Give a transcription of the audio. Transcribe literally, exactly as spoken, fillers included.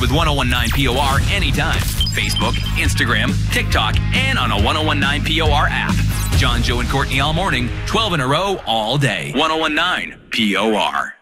with ten nineteen P O R anytime. Facebook, Instagram, TikTok, and on a ten nineteen P O R app. John, Joe, and Courtney all morning, twelve in a row all day. ten nineteen P O R.